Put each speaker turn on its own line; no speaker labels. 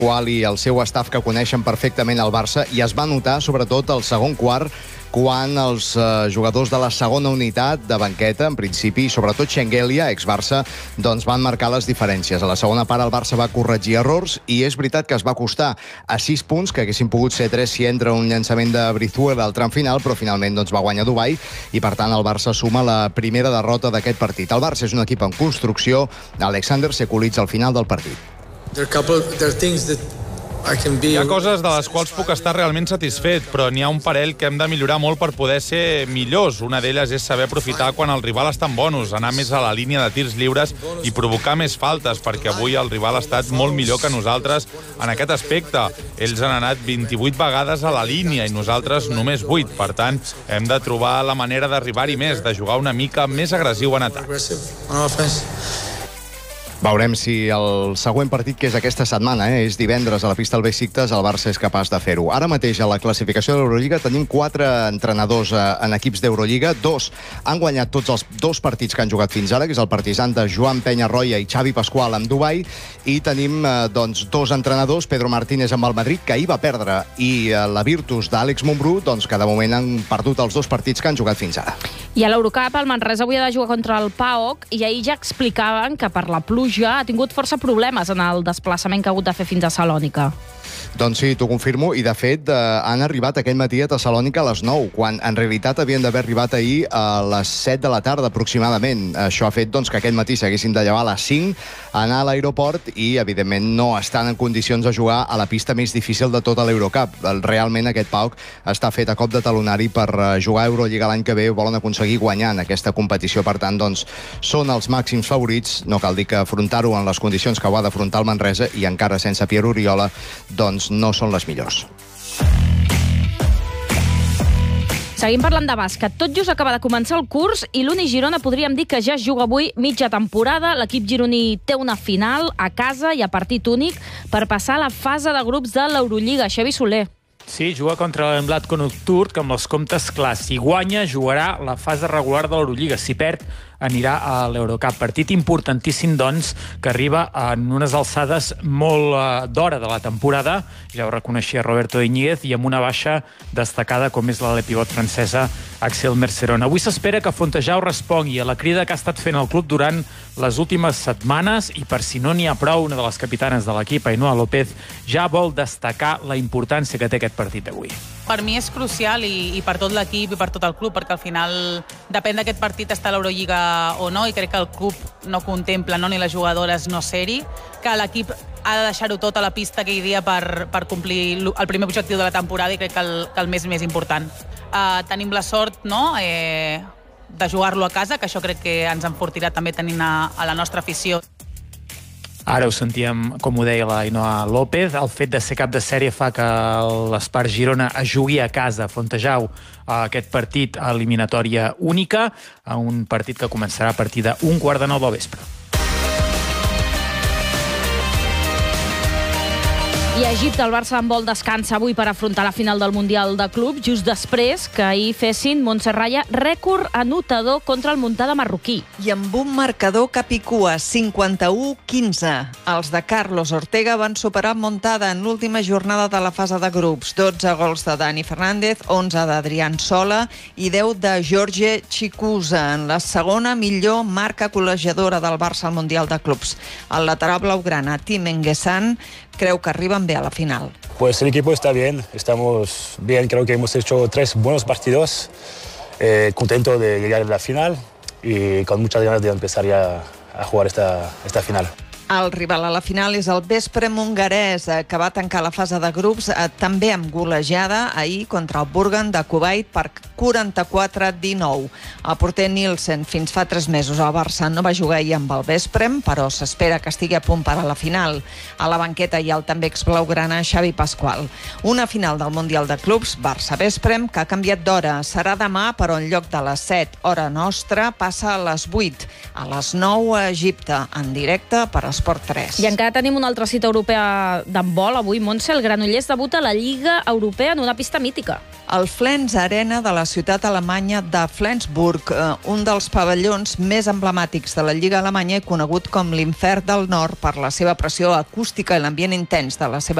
i el seu staff que coneixen perfectament el Barça, i es va notar sobretot al segon quart quan els jugadors de la segona unitat de banqueta, en principi, sobretot Schengelia, ex-Barça, doncs van marcar les diferències. A la segona part el Barça va corregir errors i és veritat que es va costar a 6 punts, que haguessin pogut ser 3 si entra un llançament de Brizuela al tram final, però finalment doncs, va guanyar Dubai i per tant el Barça suma la primera derrota d'aquest partit. El Barça és un equip en construcció. Alexander s'equalitza al final del partit.
Hi ha coses de les quals puc estar realment satisfet, però n'hi ha un parell que hem de millorar molt per poder ser millors. Una d'elles és saber aprofitar quan el rival està en bonus, anar més a la línia de tirs lliures i provocar més faltes, perquè avui el rival ha estat molt millor que nosaltres en aquest aspecte. Ells han anat 28 vegades a la línia i nosaltres només 8. Per tant, hem de trobar la manera d'arribar-hi més, de jugar una mica més agressiu en atac.
Veurem si el següent partit, que és aquesta setmana, és divendres a la pista del Besiktas, el Barça és capaç de fer-ho. Ara mateix, a la classificació de l'Eurolliga, tenim 4 entrenadors en equips d'Eurolliga. 2 han guanyat tots els 2 partits que han jugat fins ara, que és el Partizan de Joan Peñarroya i Xavi Pascual amb Dubai, i tenim 2 entrenadors, Pedro Martínez amb el Madrid, que ahir va perdre, i la Virtus d'Àlex Mumbrú, que de moment han perdut els 2 partits que han jugat fins ara.
I a l'Eurocup, el Manresa avui ha de jugar contra el PAOK, i ahir ja explicaven que per la pluja ha tingut força problemes en el desplaçament que ha hagut de fer fins a Salònica.
Doncs sí, t'ho confirmo, i de fet han arribat aquell matí a Tessalònica a les 9, quan en realitat havien d'haver arribat ahir a les 7 de la tarda aproximadament. Això ha fet que aquell matí s'haguessin de llevar a les 5, anar a l'aeroport i, evidentment, no estan en condicions de jugar a la pista més difícil de tota l'Eurocup. Realment aquest PAOK està fet a cop de talonari per jugar a Eurolliga l'any que ve, volen aconseguir guanyar en aquesta competició. Per tant, són els màxims favorits. No cal dir que afrontar-ho en les condicions que ho ha d'afrontar el Manresa, i encara sense Pierre Oriola, no són les millors.
Seguim parlant de bàsquet. Tot just acaba de començar el curs i l'Uni Girona podríem dir que ja es juga avui mitja temporada. L'equip gironí té una final a casa i a partit únic per passar a la fase de grups de l'Eurolliga. Xavi Soler.
Sí, juga contra l'Emblatko Nocturne, que amb els comptes clars. Si guanya, jugarà la fase regular de l'Eurolliga. Si perd, anirà a l'Eurocup. Partit importantíssim, doncs, que arriba en unes alçades molt d'hora de la temporada. Ja ho reconeixia Roberto Iñiguez, i amb una baixa destacada com és la de pivot francesa Axel Merceron. Avui s'espera que Fontejau respongui a la crida que ha estat fent el club durant les últimes setmanes, i per si no n'hi ha prou, una de les capitanes de l'equip, Ainhoa López, ja vol destacar la importància que té aquest partit d'avui.
Per mi és crucial, i per tot l'equip i per tot el club, perquè al final depèn d'aquest partit estar a l'Eurolliga o no, i crec que el club no contempla, ni les jugadores no ser-hi, que l'equip ha de deixar-ho tot a la pista aquell dia per complir el primer objectiu de la temporada, i crec que el més important. Tenim la sort de jugar-lo a casa, que això crec que ens enfortirà també tenint a la nostra afició.
Ara ho sentíem, com ho deia la Ainhoa López, el fet de ser cap de sèrie fa que l'Espar Girona es jugui a casa, a Fontejau, aquest partit a eliminatòria única, a un partit que començarà a partir de 8:45 del vespre.
I a Egipte el Barça handbol descansa avui per afrontar la final del Mundial de Club, just després que ahir fessin Montserrat rècord anotador contra el Muntada marroquí.
I amb un marcador capicua, 51-15. Els de Carlos Ortega van superar Montada en l'última jornada de la fase de grups. 12 gols de Dani Fernández, 11 d'Adrián Sola i 10 de Jorge Chicusa, en la segona millor marca col·legiadora del Barça al Mundial de Clubs. El lateral blaugrana, Tim Enguessan, creu que arriben bé a la final.
Pues el equipo está bien, estamos bien, creo que hemos hecho 3 buenos partidos, contento de llegar a la final y con muchas ganas de empezar ya a jugar esta final.
El rival a la final és el Vespre Mongarès, que va tancar la fase de grups també amb golejada ahir contra el Burgan de Kuwait per 44-19. El porter Nielsen fins fa 3 mesos al Barça no va jugar ahir amb el Vesprem, però s'espera que estigui a punt per a la final. A la banqueta hi ha el també exblaugrana Xavi Pascual. Una final del Mundial de Clubs Barça-Vesprem que ha canviat d'hora. Serà demà, però en lloc de les 7, hora nostra, passa a les 8. A les 9 a Egipte, en directe per Esport Esport 3.
I encara tenim una altra cita europea d'handbol. Avui, Montse, el Granollers debuta a la Lliga Europea en una pista mítica.
El Flens Arena de la ciutat alemanya de Flensburg, un dels pavellons més emblemàtics de la Lliga Alemanya i conegut com l'Infern del Nord per la seva pressió acústica i l'ambient intens de la seva